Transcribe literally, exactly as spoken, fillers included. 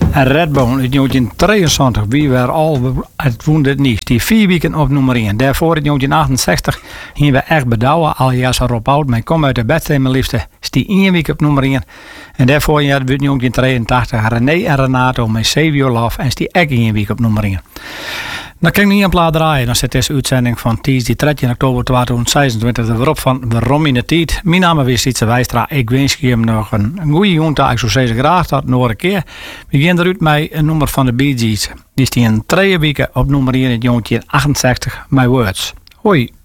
En Redbone uit negentien drieënzwanzig, wie waren al het woende niet. Die vier weken op nummer één. Daarvoor in negentien achtenzestig gingen we echt bedouwen. Al jaar zo Rob Oud, maar kom uit de bedstream, mijn liefste. Is die één week op nummer één. En daarvoor in negentien drieëntachtig René en Renato met Save Your Love. En is die echt één week op nummer één. Dan kan ik niet een plaat draaien. Dan zit deze uitzending van dinsdag dertien oktober tweeduizend zesentwintig er weer op van Waarom in de Tijd. Mijn naam is Sietse Wijstra. Ik wens je hem nog een, een goede jongen. Ik zou zeggen graag tot nog een keer. We beginnen eruit met een nummer van de Bee Gees. Die is die een drie weken op nummer één in negentien achtenzestig. My Words. Hoi.